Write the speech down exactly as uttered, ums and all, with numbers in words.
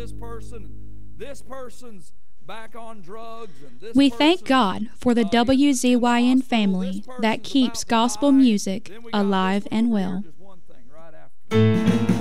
this person, this person's back on drugs. And this We thank person, God for the uh, W Z Y N in the hospital, family this person's that about keeps to gospel die. music Then we got alive this and one over here, well. just one thing right after.